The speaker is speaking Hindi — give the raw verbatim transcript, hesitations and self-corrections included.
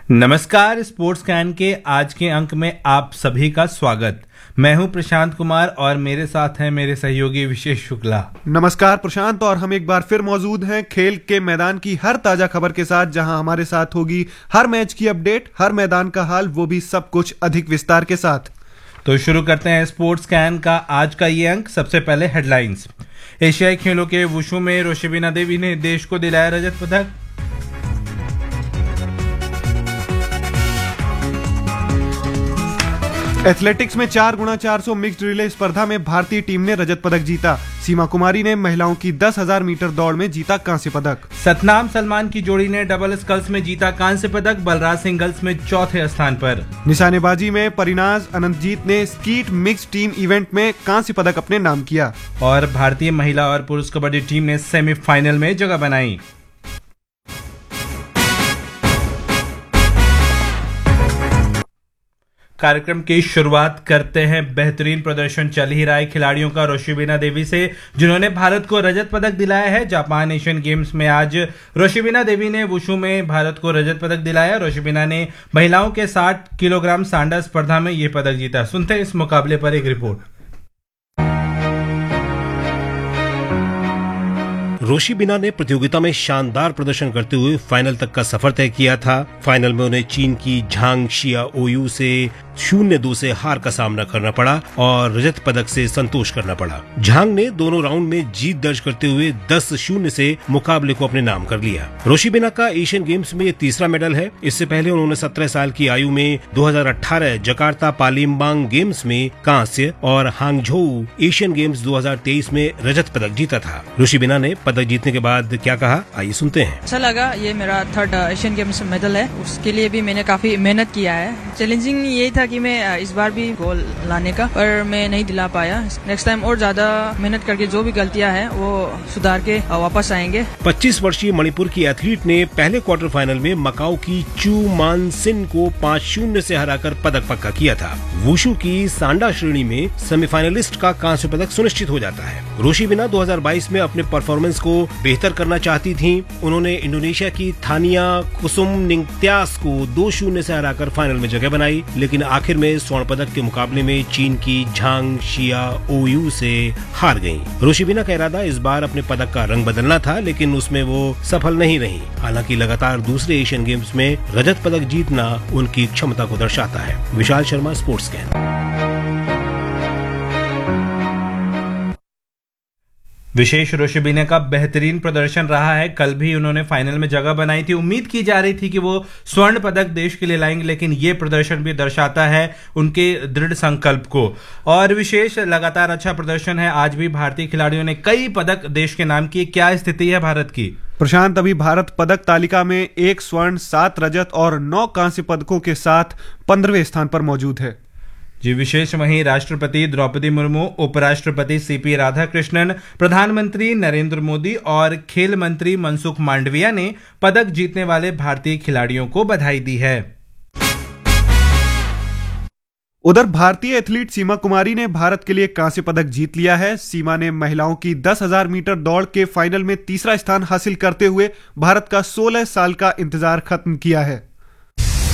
नमस्कार। स्पोर्ट्स कैन के आज के अंक में आप सभी का स्वागत। मैं हूं प्रशांत कुमार और मेरे साथ हैं मेरे सहयोगी विशेष शुक्ला। नमस्कार प्रशांत, और हम एक बार फिर मौजूद हैं खेल के मैदान की हर ताजा खबर के साथ, जहां हमारे साथ होगी हर मैच की अपडेट, हर मैदान का हाल, वो भी सब कुछ अधिक विस्तार के साथ। तो शुरू करते हैं स्पोर्ट्स कैन का आज का ये अंक। सबसे पहले हेडलाइंस। एशियाई खेलों के वुशु में रोशिबिना देवी ने देश को दिलाया रजत पदक। एथलेटिक्स में चार गुना चार सौ मिक्स्ड रिले स्पर्धा में भारतीय टीम ने रजत पदक जीता। सीमा कुमारी ने महिलाओं की दस हजार मीटर दौड़ में जीता कांस्य पदक। सतनाम सलमान की जोड़ी ने डबल स्कल्स में जीता कांस्य पदक। बलराज सिंगल्स में चौथे स्थान पर। निशानेबाजी में परिनाज अनंतजीत ने स्कीट मिक्स टीम इवेंट में कांस्य पदक अपने नाम किया। और भारतीय महिला और पुरुष कबड्डी टीम ने सेमीफाइनल में जगह बनाई। कार्यक्रम की शुरुआत करते हैं बेहतरीन प्रदर्शन चल ही रहा है खिलाड़ियों का रोशिबिना देवी से, जिन्होंने भारत को रजत पदक दिलाया है। जापान एशियन गेम्स में आज रोशिबिना देवी ने वुशु में भारत को रजत पदक दिलाया। रोशिबिना ने महिलाओं के साठ किलोग्राम सांडा स्पर्धा में यह पदक जीता। सुनते हैं इस मुकाबले पर एक रिपोर्ट। रोशिबिना ने प्रतियोगिता में शानदार प्रदर्शन करते हुए फाइनल तक का सफर तय किया था। फाइनल में उन्हें चीन की झांग शिया ओयू से शून्य दो से हार का सामना करना पड़ा और रजत पदक से संतोष करना पड़ा। झांग ने दोनों राउंड में जीत दर्ज करते हुए दस शून्य से मुकाबले को अपने नाम कर लिया। रोशिबिना का एशियन गेम्स में ये तीसरा मेडल है। इससे पहले उन्होंने सत्रह साल की आयु में दो हज़ार अठारह जकार्ता पालिम्बांग गेम्स में कांस्य और हांगझोउ एशियन गेम्स दो हज़ार तेईस में रजत पदक जीता था। रोशिबिना ने पदक जीतने के बाद क्या कहा, आइए सुनते हैं। अच्छा लगा, ये मेरा थर्ड एशियन गेम्स मेडल है। उसके लिए भी मैंने काफी मेहनत किया है। चैलेंजिंग यही था कि मैं इस बार भी गोल लाने का, पर मैं नहीं दिला पाया। नेक्स्ट टाइम और ज्यादा मेहनत करके जो भी गलतियां हैं वो सुधार के वापस आएंगे। पच्चीस वर्षीय मणिपुर की एथलीट ने पहले क्वार्टर फाइनल में मकाऊ की चू मान सिन को पाँच शून्य से हराकर पदक पक्का किया था। वुशु की सांडा श्रेणी में सेमीफाइनलिस्ट का कांस्य पदक सुनिश्चित हो जाता है। रोशिबिना दो हज़ार बाईस में अपने परफॉर्मेंस को बेहतर करना चाहती थीं। उन्होंने इंडोनेशिया की थानिया कुसुमनिंग्त्यास को दो शून्य से हराकर फाइनल में जगह बनाई, लेकिन आखिर में स्वर्ण पदक के मुकाबले में चीन की झांग शिया ओयू से हार गईं। रोशिबिना का इरादा इस बार अपने पदक का रंग बदलना था, लेकिन उसमें वो सफल नहीं रही। हालांकि लगातार दूसरे एशियन गेम्स में रजत पदक जीतना उनकी क्षमता को दर्शाता है। Vishal Sharma, sports can. विशेष रोशिबिना का बेहतरीन प्रदर्शन रहा है। कल भी उन्होंने फाइनल में जगह बनाई थी। उम्मीद की जा रही थी कि वो स्वर्ण पदक देश के लिए लाएंगे, लेकिन ये प्रदर्शन भी दर्शाता है उनके दृढ़ संकल्प को। और विशेष लगातार अच्छा प्रदर्शन है। आज भी भारतीय खिलाड़ियों ने कई पदक देश के नाम किए। क्या स्थिति है भारत की? प्रशांत, अभी भारत पदक तालिका में एक स्वर्ण, सात रजत और नौ कांस्य पदकों के साथ पंद्रहवें स्थान पर मौजूद है। जी विशेष वहीं राष्ट्रपति द्रौपदी मुर्मू, उपराष्ट्रपति सीपी राधाकृष्णन, प्रधानमंत्री नरेंद्र मोदी और खेल मंत्री मनसुख मांडविया ने पदक जीतने वाले भारतीय खिलाड़ियों को बधाई दी है। उधर भारतीय एथलीट सीमा कुमारी ने भारत के लिए कांस्य पदक जीत लिया है। सीमा ने महिलाओं की दस हजार मीटर दौड़ के फाइनल में तीसरा स्थान हासिल करते हुए भारत का सोलह साल का इंतजार खत्म किया है।